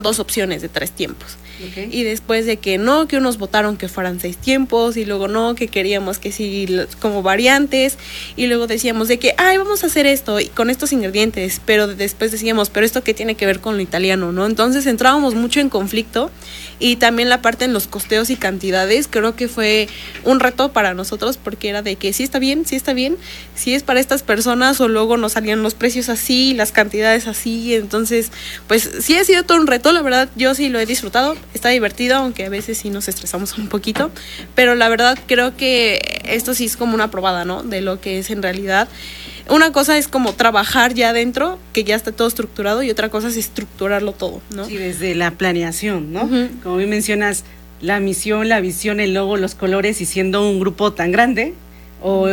2 opciones de 3 tiempos. Okay. Y después de que no, que unos votaron que fueran 6 tiempos, y luego no, que queríamos que sí, como variantes, y luego decíamos de que, vamos a hacer esto y con estos ingredientes, pero después decíamos, pero esto qué tiene que ver con lo italiano, ¿no? Entonces entrábamos mucho en conflicto, y también la parte en los costeos y cantidades, creo que fue un reto para nosotros, porque era de que sí está bien, si es para estas personas, o luego nos salían los precios así, las cantidades así. Entonces, pues sí ha sido todo un reto, la verdad, yo sí lo he disfrutado, está divertido, aunque a veces sí nos estresamos un poquito, pero la verdad creo que esto sí es como una probada, ¿no? De lo que es en realidad. Una cosa es como trabajar ya adentro, que ya está todo estructurado, y otra cosa es estructurarlo todo, ¿no? Sí, desde la planeación, ¿no? Uh-huh. Como bien mencionas, la misión, la visión, el logo, los colores, y siendo un grupo tan grande, o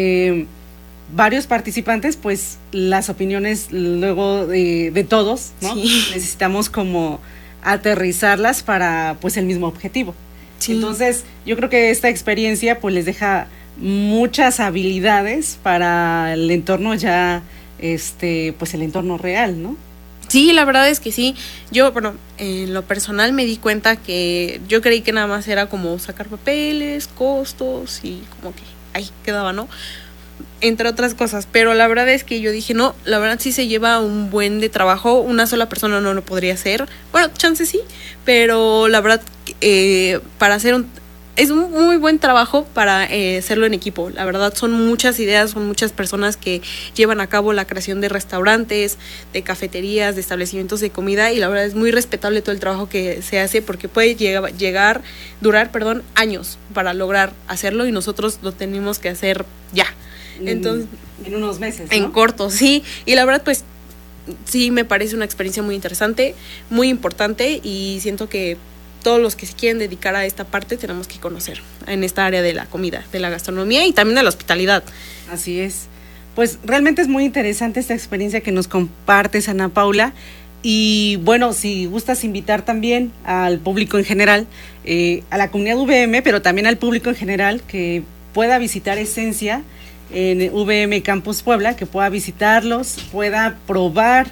varios participantes, pues las opiniones luego de todos, ¿no? Sí. Necesitamos como aterrizarlas para pues el mismo objetivo. Sí. Entonces, yo creo que esta experiencia pues les deja muchas habilidades para el entorno ya, pues el entorno real, ¿no? Sí, la verdad es que sí. Yo, bueno, en lo personal me di cuenta que yo creí que nada más era como sacar papeles, costos, y como que ahí quedaba, ¿no? Entre otras cosas, pero la verdad es que yo dije, no, la verdad sí se lleva un buen de trabajo, una sola persona no lo podría hacer, bueno, chance sí, pero la verdad para hacer es un muy buen trabajo para hacerlo en equipo. La verdad son muchas ideas, son muchas personas que llevan a cabo la creación de restaurantes, de cafeterías, de establecimientos de comida, y la verdad es muy respetable todo el trabajo que se hace, porque puede durar años para lograr hacerlo, y nosotros lo tenemos que hacer ya. Entonces, en unos meses, ¿no? En corto, sí. Y la verdad, pues, sí me parece una experiencia muy interesante, muy importante, y siento que todos los que se quieren dedicar a esta parte tenemos que conocer en esta área de la comida, de la gastronomía y también de la hospitalidad. Así es. Pues realmente es muy interesante esta experiencia que nos compartes, Ana Paula. Y bueno, si gustas invitar también al público en general, a la comunidad VM, pero también al público en general que pueda visitar Esencia en VM Campus Puebla, que pueda visitarlos, pueda probar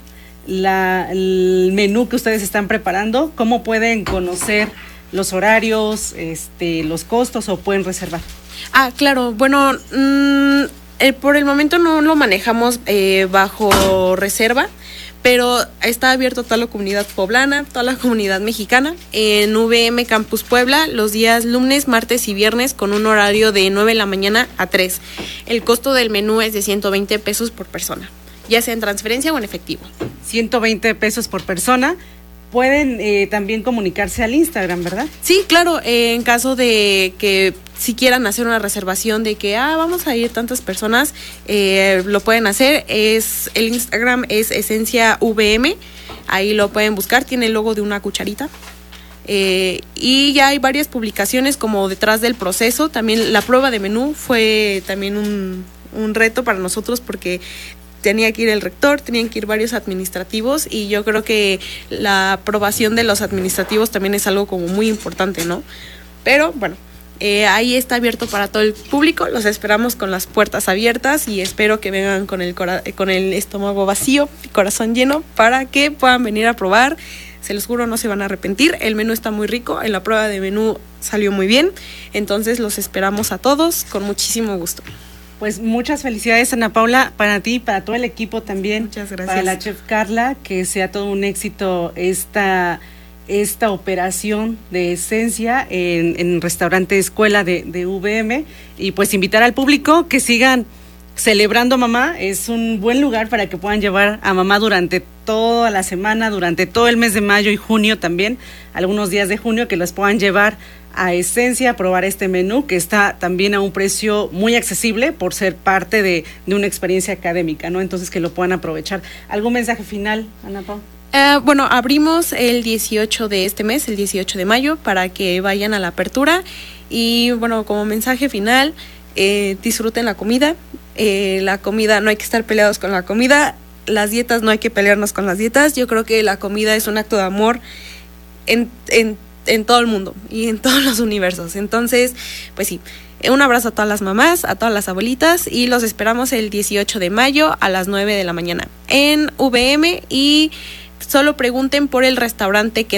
el menú que ustedes están preparando, cómo pueden conocer los horarios, los costos, o pueden reservar. Claro, bueno, por el momento no lo manejamos bajo reserva, pero está abierto toda la comunidad poblana, toda la comunidad mexicana, en VM Campus Puebla, los días lunes, martes y viernes, con un horario de 9 de la mañana a 3. El costo del menú es de 120 pesos por persona, ya sea en transferencia o en efectivo. 120 pesos por persona. Pueden también comunicarse al Instagram, ¿verdad? Sí, claro, en caso de que si quieran hacer una reservación de que vamos a ir tantas personas, lo pueden hacer. El Instagram es Esencia VM, ahí lo pueden buscar, tiene el logo de una cucharita. Y ya hay varias publicaciones como detrás del proceso. También la prueba de menú fue también un reto para nosotros, porque tenía que ir el rector, tenían que ir varios administrativos, y yo creo que la aprobación de los administrativos también es algo como muy importante, ¿no? Pero bueno, ahí está abierto para todo el público, los esperamos con las puertas abiertas, y espero que vengan con el estómago vacío y corazón lleno para que puedan venir a probar. Se los juro, no se van a arrepentir. El menú está muy rico, en la prueba de menú salió muy bien, entonces los esperamos a todos con muchísimo gusto. Pues muchas felicidades, Ana Paula, para ti, para todo el equipo también. Muchas gracias. Para la chef Carla, que sea todo un éxito esta operación de Esencia en restaurante escuela de VM, y pues invitar al público que sigan celebrando a mamá. Es un buen lugar para que puedan llevar a mamá durante toda la semana, durante todo el mes de mayo y junio también, algunos días de junio, que los puedan llevar a Esencia a probar este menú, que está también a un precio muy accesible por ser parte de una experiencia académica, ¿no? Entonces, que lo puedan aprovechar. ¿Algún mensaje final, Ana Pau? Bueno, abrimos el 18 de este mes, el 18 de mayo, para que vayan a la apertura. Y bueno, como mensaje final, disfruten la comida. La comida, no hay que estar peleados con la comida. Las dietas, no hay que pelearnos con las dietas. Yo creo que la comida es un acto de amor en todo el mundo y en todos los universos. Entonces, pues sí, un abrazo a todas las mamás, a todas las abuelitas, y los esperamos el 18 de mayo a las 9 de la mañana en VM, y Solo pregunten por el restaurante que